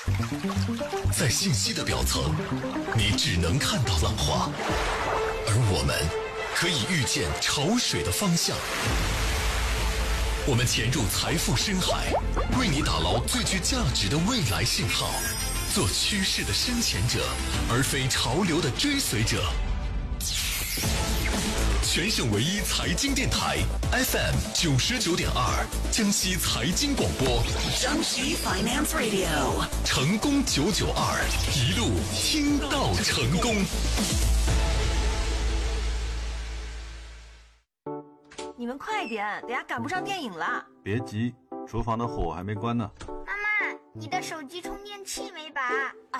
在信息的表层，你只能看到浪花，而我们可以预见潮水的方向。我们潜入财富深海，为你打捞最具价值的未来信号，做趋势的深潜者，而非潮流的追随者。全省唯一财经电台 FM 99.2，江西财经广播， 江西 Finance Radio， 成功992，一路听到成功。 你们快点，等下赶不上电影了。 别急，厨房的火还没关呢。 妈妈，你的手机充电器没拔。